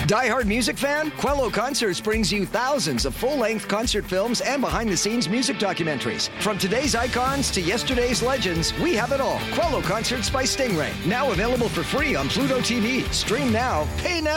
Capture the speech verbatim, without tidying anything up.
Die-hard music fan? Quello Concerts brings you thousands of full-length concert films and behind-the-scenes music documentaries. From today's icons to yesterday's legends, we have it all. Quello Concerts by Stingray. Now available for free on Pluto T V. Stream now, pay now.